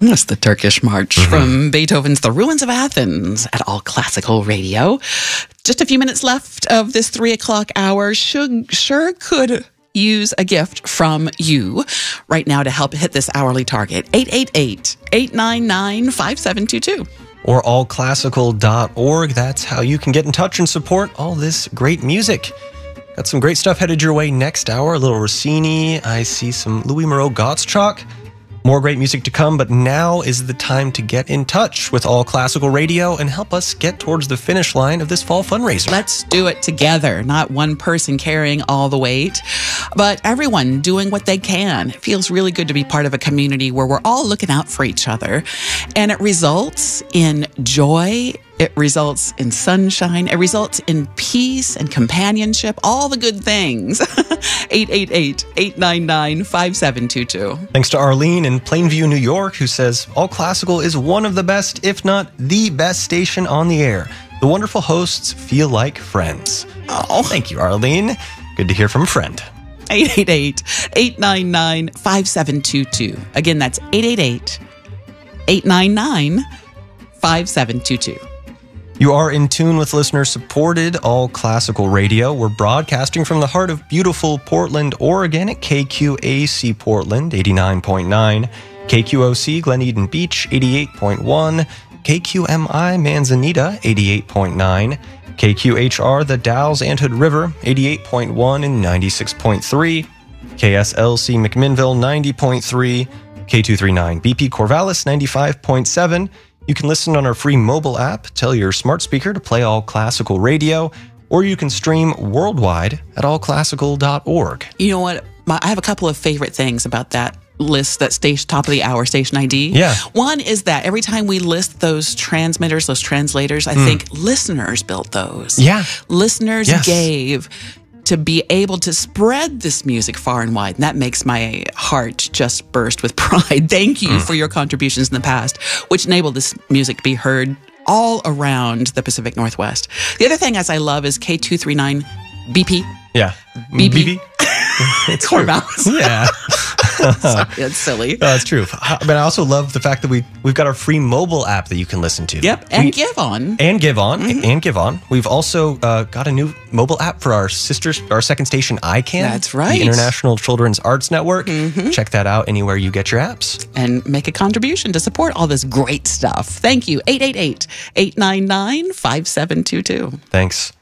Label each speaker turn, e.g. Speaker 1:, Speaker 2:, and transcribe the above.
Speaker 1: That's the Turkish March from Beethoven's The Ruins of Athens at All Classical Radio. Just a few minutes left of this 3 o'clock hour. Sure could use a gift from you right now to help hit this hourly target. 888-899-5722.
Speaker 2: Or allclassical.org. That's how you can get in touch and support all this great music. Got some great stuff headed your way next hour. A little Rossini. I see some Louis Moreau Gottschalk. More great music to come, but now is the time to get in touch with All Classical Radio and help us get towards the finish line of this fall fundraiser.
Speaker 1: Let's do it together. Not one person carrying all the weight, but everyone doing what they can. It feels really good to be part of a community where we're all looking out for each other, and it results in joy. It results in sunshine. It results in peace and companionship, all the good things. 888-899-5722.
Speaker 2: Thanks to Arlene in Plainview, New York, who says, All Classical is one of the best, if not the best station on the air. The wonderful hosts feel like friends. Oh, thank you, Arlene. Good to hear from a friend.
Speaker 1: 888-899-5722. Again, that's 888-899-5722.
Speaker 2: You are in tune with listener-supported All Classical Radio. We're broadcasting from the heart of beautiful Portland, Oregon at KQAC Portland, 89.9, KQOC Glen Eden Beach, 88.1, KQMI Manzanita, 88.9, KQHR The Dalles Anthood River, 88.1 and 96.3, KSLC McMinnville, 90.3, K239 BP Corvallis, 95.7. You can listen on our free mobile app. Tell your smart speaker to play All Classical Radio, or you can stream worldwide at allclassical.org.
Speaker 1: You know what? I have a couple of favorite things about that list, that station, top of the hour station ID.
Speaker 2: Yeah.
Speaker 1: One is that every time we list those transmitters, those translators, I think listeners built those.
Speaker 2: Yeah.
Speaker 1: Listeners gave to be able to spread this music far and wide. And that makes my heart just burst with pride. Thank you for your contributions in the past, which enabled this music to be heard all around the Pacific Northwest. The other thing, as I love, is K239 BP.
Speaker 2: Yeah.
Speaker 1: BP.
Speaker 2: It's
Speaker 1: Corvallis.
Speaker 2: Yeah.
Speaker 1: Sorry, that's silly.
Speaker 2: That's true. But I also love the fact that we've got our free mobile app that you can listen to.
Speaker 1: Yep, and Give On.
Speaker 2: And Give On. We've also got a new mobile app for our second station, ICANN.
Speaker 1: That's right.
Speaker 2: The International Children's Arts Network. Check that out anywhere you get your apps.
Speaker 1: And make a contribution to support all this great stuff. Thank you. 888-899-5722.
Speaker 2: Thanks.